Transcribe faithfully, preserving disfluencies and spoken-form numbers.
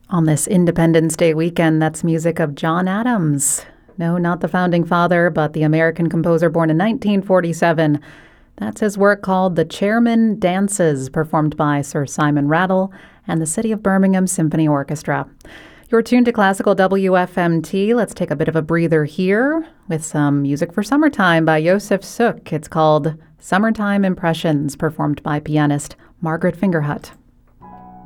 On this Independence Day weekend, that's music of John Adams. No, not the founding father, but the American composer born in nineteen forty-seven. That's his work called The Chairman Dances, performed by Sir Simon Rattle and the City of Birmingham Symphony Orchestra. You're tuned to Classical W F M T. Let's take a bit of a breather here with some music for summertime by Josef Suk. It's called Summertime Impressions, performed by pianist Margaret Fingerhut.